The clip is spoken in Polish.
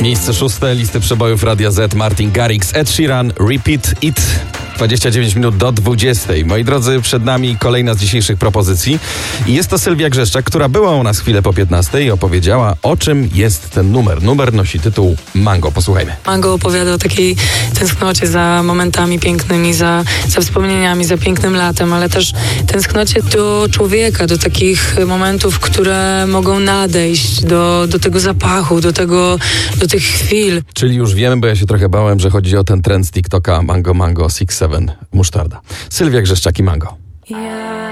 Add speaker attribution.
Speaker 1: Miejsce 6 listy przebojów Radia Z. Martin Garrix, Ed Sheeran, Repeat It. 29 minut do 20. Moi drodzy, przed nami kolejna z dzisiejszych propozycji. I jest to Sylwia Grzeszczak, która była u nas chwilę po 15 i opowiedziała, o czym jest ten numer. Numer nosi tytuł Mango. Posłuchajmy.
Speaker 2: Mango opowiada o takiej tęsknocie za momentami pięknymi, za wspomnieniami, za pięknym latem, ale też tęsknocie do człowieka, do takich momentów, które mogą nadejść, do tego zapachu, do tych chwil.
Speaker 1: Czyli już wiemy, bo ja się trochę bałem, że chodzi o ten trend z TikToka Mango Mango 6-7 musztarda. Sylwia Grzeszczak i Mango.